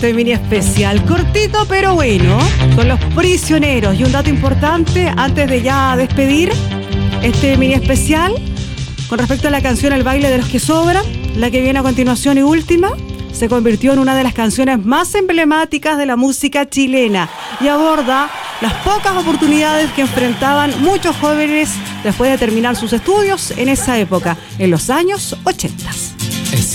Este mini especial, cortito pero bueno, con Los Prisioneros. Y un dato importante, antes de ya despedir este mini especial, con respecto a la canción El baile de los que sobran, la que viene a continuación y última, se convirtió en una de las canciones más emblemáticas de la música chilena y aborda las pocas oportunidades que enfrentaban muchos jóvenes después de terminar sus estudios en esa época, en los años 80.